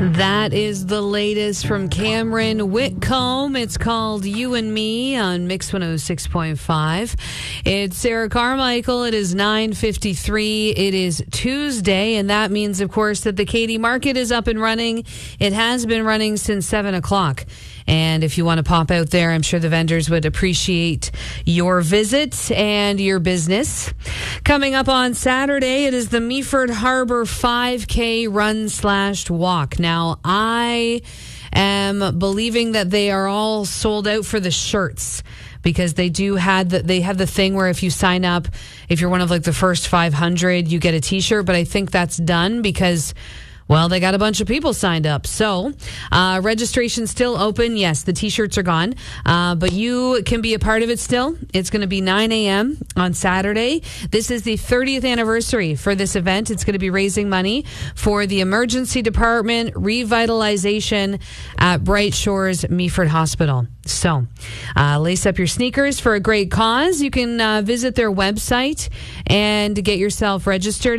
That is the latest from Cameron Whitcomb. It's called You and Me on Mix 106.5. It's Sarah Carmichael. It is 9:53. It is Tuesday, and that means, of course, that the Katy Market is up and running. It has been running since 7 o'clock. And if you want to pop out there, I'm sure the vendors would appreciate your visit and your business. Coming up on Saturday, it is the Meaford Harbor 5K run/walk. Now, I am believing that they are all sold out for the shirts, because they have the thing where if you sign up, if you're one of like the first 500, you get a t-shirt. But I think that's done because, well, they got a bunch of people signed up. So registration's still open. Yes, the T-shirts are gone, but you can be a part of it still. It's going to be 9 a.m. on Saturday. This is the 30th anniversary for this event. It's going to be raising money for the emergency department revitalization at Bright Shores Meaford Hospital. So lace up your sneakers for a great cause. You can visit their website and get yourself registered,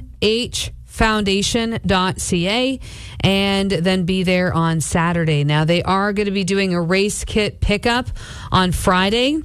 mhfoundation.ca, and then be there on Saturday. Now, they are going to be doing a race kit pickup on Friday,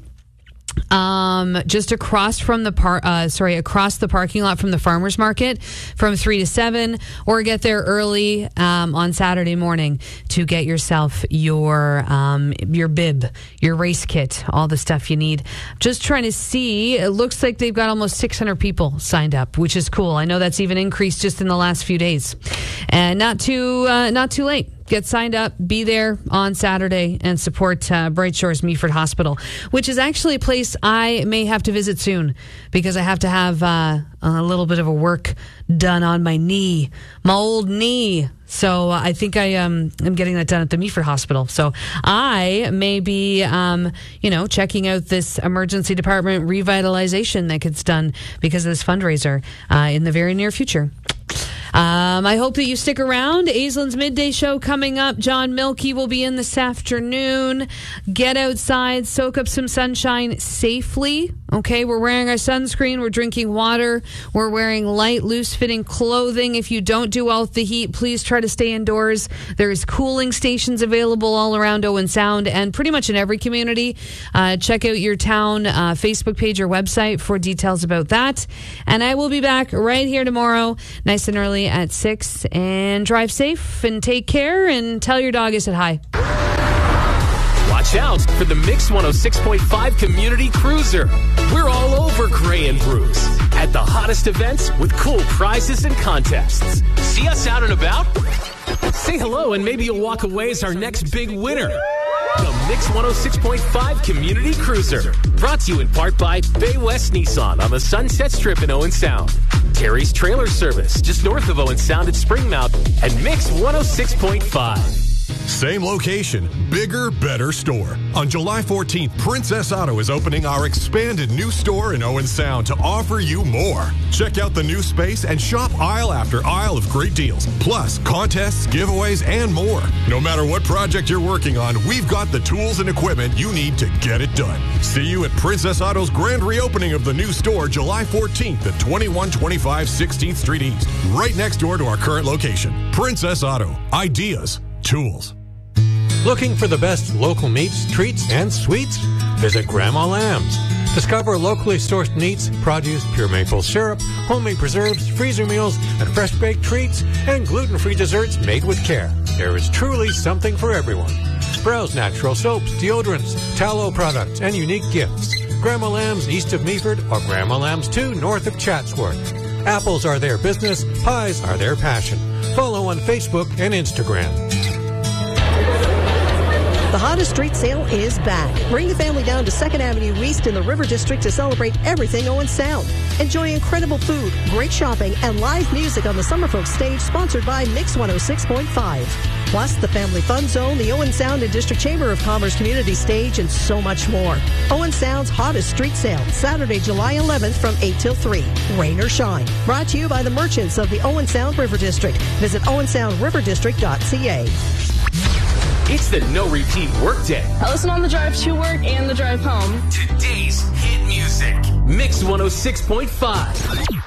just across from the across the parking lot from the farmers market from 3 to 7, or get there early on Saturday morning to get yourself your bib, your race kit, all the stuff you need. Just trying to see, it looks like they've got almost 600 people signed up, which is cool. I know that's even increased just in the last few days, and not too late. Get signed up, be there on Saturday, and support Bright Shores Meaford Hospital, which is actually a place I may have to visit soon, because I have to have a little bit of a work done on my knee, my old knee. So I think I am getting that done at the Meaford Hospital. So I may be, checking out this emergency department revitalization that gets done because of this fundraiser in the very near future. I hope that you stick around. Aislin's Midday Show coming up. John Milkey will be in this afternoon. Get outside, soak up some sunshine safely. Okay, we're wearing our sunscreen. We're drinking water. We're wearing light, loose-fitting clothing. If you don't do well with the heat, please try to stay indoors. There's cooling stations available all around Owen Sound and pretty much in every community. Check out your town Facebook page or website for details about that. And I will be back right here tomorrow, nice and early at 6. And drive safe and take care, and tell your dog I said hi. Watch out for the Mix 106.5 Community Cruiser. We're all over Grey and Bruce at the hottest events with cool prizes and contests. See us out and about? Say hello and maybe you'll walk away as our next big winner. The Mix 106.5 Community Cruiser. Brought to you in part by Bay West Nissan on the Sunset Strip in Owen Sound, Terry's Trailer Service just north of Owen Sound at Springmount, and Mix 106.5. Same location, bigger, better store. On July 14th, Princess Auto is opening our expanded new store in Owen Sound to offer you more. Check out the new space and shop aisle after aisle of great deals, plus contests, giveaways, and more. No matter what project you're working on, we've got the tools and equipment you need to get it done. See you at Princess Auto's grand reopening of the new store July 14th at 2125 16th Street East, right next door to our current location. Princess Auto. Ideas. Tools. Looking for the best local meats, treats, and sweets? Visit Grandma Lamb's. Discover locally sourced meats, produce, pure maple syrup, homemade preserves, freezer meals, and fresh-baked treats, and gluten-free desserts made with care. There is truly something for everyone. Browse natural soaps, deodorants, tallow products, and unique gifts. Grandma Lamb's east of Meaford, or Grandma Lamb's 2 north of Chatsworth. Apples are their business, pies are their passion. Follow on Facebook and Instagram. The hottest street sale is back. Bring the family down to 2nd Avenue East in the River District to celebrate everything Owen Sound. Enjoy incredible food, great shopping, and live music on the Summerfolk stage, sponsored by Mix 106.5. Plus, the Family Fun Zone, the Owen Sound and District Chamber of Commerce Community Stage, and so much more. Owen Sound's hottest street sale, Saturday, July 11th from 8 till 3. Rain or shine. Brought to you by the merchants of the Owen Sound River District. Visit owensoundriverdistrict.ca. It's the no repeat workday. I listen on the drive to work and the drive home. Today's hit music. Mix 106.5.